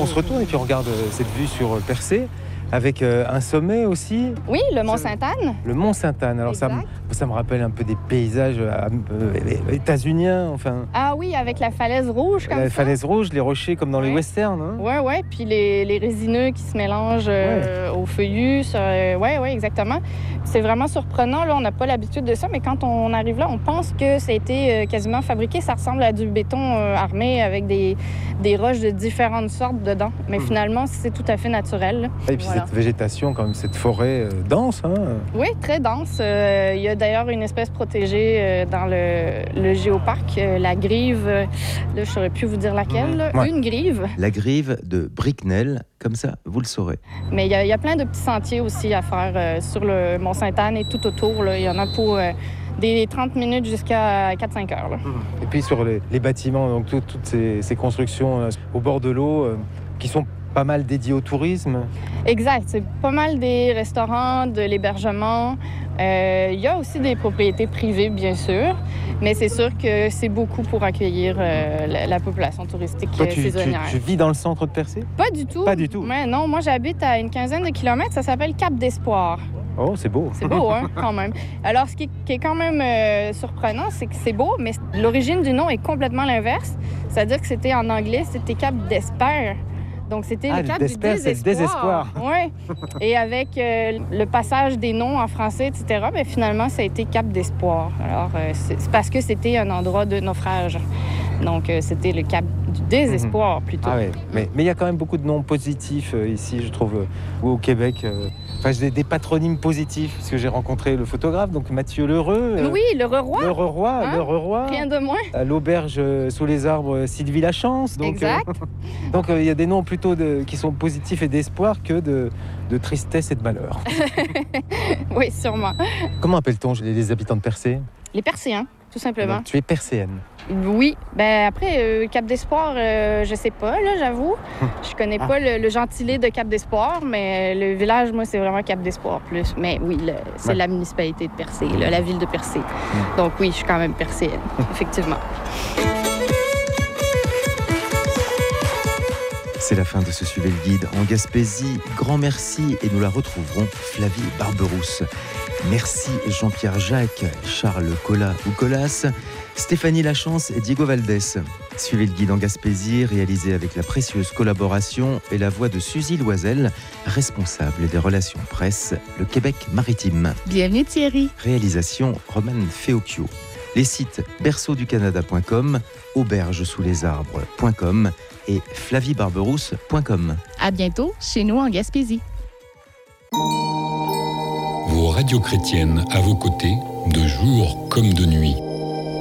on se retourne et puis on regarde cette vue sur Percé, avec un sommet aussi. Oui, le Mont Sainte-Anne. Le Mont Sainte-Anne. Alors ça me rappelle un peu des paysages états-uniens, enfin. Ah oui, avec la falaise rouge comme ça. La falaise rouge, les rochers comme dans les westerns. Hein? Oui, puis les résineux qui se mélangent au feuillus. Oui, exactement. C'est vraiment surprenant, là, on n'a pas l'habitude de ça, mais quand on arrive là, on pense que ça a été quasiment fabriqué. Ça ressemble à du béton armé avec des roches de différentes sortes dedans. Mais finalement, c'est tout à fait naturel. Là. Et puis cette végétation, quand même, cette forêt dense. Hein? Oui, très dense. Il y a d'ailleurs une espèce protégée dans le géoparc, la grive. Là, je ne saurais plus vous dire laquelle. Une grive. La grive de Bricknell, comme ça, vous le saurez. Mais il y a plein de petits sentiers aussi à faire sur le Mont-Sainte-Anne et tout autour. Là. Il y en a pour des 30 minutes jusqu'à 4-5 heures. Là. Et puis sur les bâtiments, donc toutes ces constructions au bord de l'eau qui sont pas mal dédiées au tourisme. Exact. C'est pas mal des restaurants, de l'hébergement. Il y a aussi des propriétés privées, bien sûr, mais c'est sûr que c'est beaucoup pour accueillir la population touristique saisonnière. Tu vis dans le centre de Percé? Pas du tout. Pas du tout? Ouais, non, moi j'habite à une quinzaine de kilomètres. Ça s'appelle Cap d'Espoir. Oh, c'est beau. C'est beau, hein, quand même. Alors, ce qui est quand même surprenant, c'est que c'est beau, mais l'origine du nom est complètement l'inverse. C'est-à-dire que c'était en anglais, c'était Cap d'Esper. Donc, c'était le cap du désespoir. Oui. Et avec le passage des noms en français, etc., bien, finalement, ça a été Cap d'Espoir. Alors, c'est parce que c'était un endroit de naufrage. Donc, c'était le cap du désespoir, plutôt. Ah oui, mais il y a quand même beaucoup de noms positifs ici, je trouve, au Québec. Enfin, j'ai des patronymes positifs, parce que j'ai rencontré le photographe, donc Mathieu Lheureux. Oui, Lheureux-Roi. Lheureux-Roi. Rien de moins. À l'auberge sous les arbres, Sylvie Lachance. Donc, exact. Donc, il y a des noms plutôt qui sont positifs et d'espoir que de tristesse et de malheur. Oui, sûrement. Comment appelle-t-on les habitants de Percé? Les Perséens, tout simplement. Donc, tu es perséenne. Oui. Ben après, Cap d'Espoir, je sais pas, là, j'avoue. Je connais pas le gentilé de Cap d'Espoir, mais le village, moi, c'est vraiment Cap d'Espoir plus. Mais oui, c'est la municipalité de Percé, là, la ville de Percé. Donc oui, je suis quand même perséenne, effectivement. C'est la fin de ce Suivez le Guide en Gaspésie. Grand merci et nous la retrouverons, Flavie Barberousse. Merci Jean-Pierre Jacques, Charles Collat ou Colas, Stéphanie Lachance et Diego Valdès. Suivez le Guide en Gaspésie, réalisé avec la précieuse collaboration et la voix de Suzy Loisel, responsable des relations presse, le Québec maritime. Bienvenue Thierry. Réalisation Romane Feocchio. Les sites berceauducanada.com, aubergesouslesarbres.com et flaviebarberousse.com. À bientôt chez nous en Gaspésie. Vos radios chrétiennes à vos côtés, de jour comme de nuit.